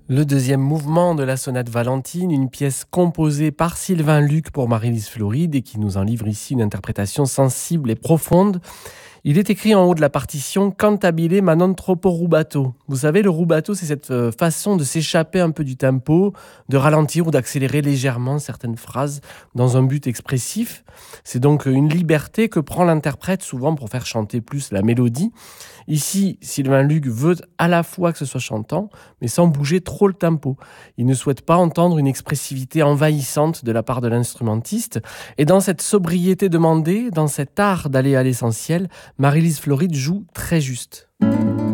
Le deuxième mouvement de la sonate Valentine, une pièce composée par Sylvain Luc pour Marie-Lise Floride et qui nous en livre ici une interprétation sensible et profonde. Il est écrit en haut de la partition Cantabile ma non troppo rubato. Vous savez, le rubato, c'est cette façon de s'échapper un peu du tempo, de ralentir ou d'accélérer légèrement certaines phrases dans un but expressif. C'est donc une liberté que prend l'interprète souvent pour faire chanter plus la mélodie. Ici, Sylvain Luc veut à la fois que ce soit chantant, mais sans bouger trop le tempo. Il ne souhaite pas entendre une expressivité envahissante de la part de l'instrumentiste. Et dans cette sobriété demandée, dans cet art d'aller à l'essentiel, Marie-Lise Floride joue très juste.